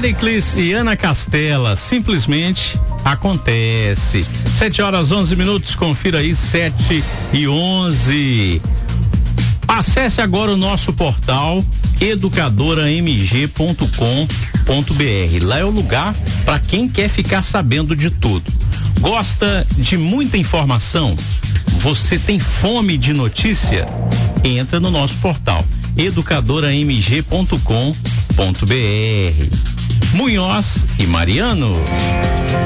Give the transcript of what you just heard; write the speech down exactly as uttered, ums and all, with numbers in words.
Pericles e Ana Castela, simplesmente acontece. Sete horas onze minutos, confira aí, sete e onze. Acesse agora o nosso portal educadora m g ponto com ponto b r. Lá é o lugar para quem quer ficar sabendo de tudo. Gosta de muita informação? Você tem fome de notícia? Entra no nosso portal educadora m g ponto com ponto b r. Munhoz e Mariano.